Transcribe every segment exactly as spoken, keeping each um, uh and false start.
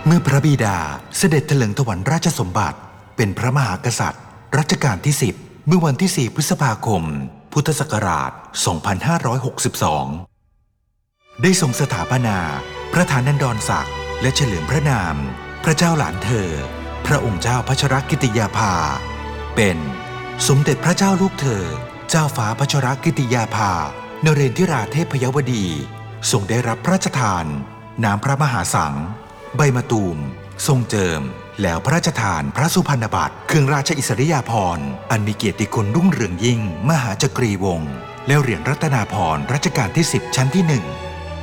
เมื่อพระบิดาเสด็จเถลิงถวัลย์ราชสมบัติเป็นพระมหากษัตริย์รัชกาลที่สิบเมื่อวันที่สี่พฤษภาคมพุทธศักราชสองพันห้าร้อยหกสิบสองได้ทรงสถาปนาพระฐานันดรศักดิ์และเฉลิมพระนามพระเจ้าหลานเธอพระองค์เจ้าพัชรกิติยาภาเป็นสมเด็จพระเจ้าลูกเธอเจ้าฟ้าพัชรกิติยาภานเรนทิราเทพยวดีทรงได้รับพระราชทานน้ำพระมหาสังใบมะตูมทรงเจิมแล้วพระราชทานพระสุพรรณบัตรเครื่องราชอิสริยาภรณ์อันมีเกียรติคุณรุ่งเรืองยิ่งมหาจักรีวงศ์และเหรียญรัตนาภรณ์รัชกาลที่สิบชั้นที่หนึ่ง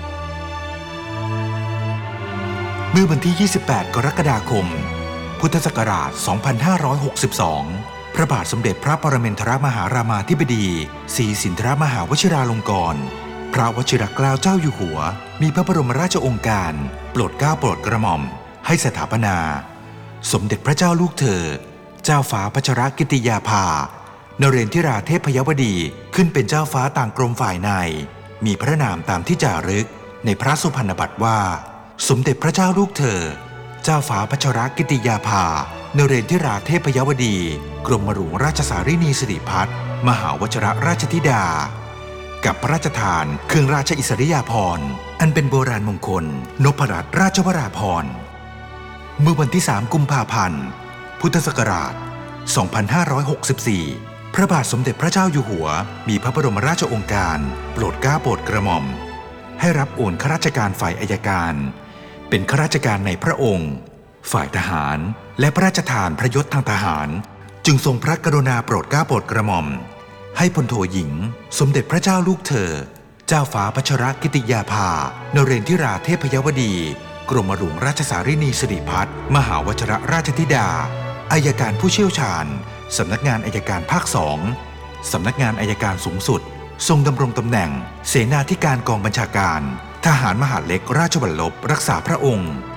เมื่อวันที่ยี่สิบแปดกรกฎาคมพุทธศักราชสองพันห้าร้อยหกสิบสองพระบาทสมเด็จพระปรมินทรมหารามาธิบดีศรีสินธรมหาวชิราลงกรณ์พระวชิรเกล้าเจ้าอยู่หัวมีพระบรมราชโองการโปรดเกล้าโปรดกระหม่อมให้สถาปนาสมเด็จพระเจ้าลูกเธอเจ้าฟ้าพัชรกิติยาภานเรนทิราเทพยวดีขึ้นเป็นเจ้าฟ้าต่างกรมฝ่ายในมีพระนามตามที่จารึกในพระสุพรรณบัตรว่าสมเด็จพระเจ้าลูกเธอเจ้าฟ้าพัชรกิติยาภานเรนทิราเทพยวดีกรมหลวงราชสารินีสิริพัฒน์มหาวชิรราชธิดากับพระราชทานเครื่องราชอิสริยาภรณ์อันเป็นโบราณมงคลนพรัตนราชวราภรณ์เมื่อวันที่สามกุมภาพันธ์พุทธศักราชสองพันห้าร้อยหกสิบสี่พระบาทสมเด็จพระเจ้าอยู่หัวมีพระบรมราชโองการโปรดเกล้าโปรดกระหม่อมให้รับโอนข้าราชการฝ่ายอัยการเป็นข้าราชการในพระองค์ฝ่ายทหารและพระราชทานพระยศทางทหารจึงทรงพระกรุณาโปรดเกล้าโปรดกระหม่อมให้พลโทหญิงสมเด็จพระเจ้าลูกเธอเจ้าฟ้าพัชรกิติยาภานเรนทิราเทพยวดีกรมหลวงราชสารินีสิริพัฒน์มหาวชิรราชธิดาอัยการผู้เชี่ยวชาญสำนักงานอัยการภาคสองสำนักงานอัยการสูงสุดทรงดำรงตำแหน่งเสนาธิการกองบัญชาการทหารมหาดเล็กราชวัลลบรักษาพระองค์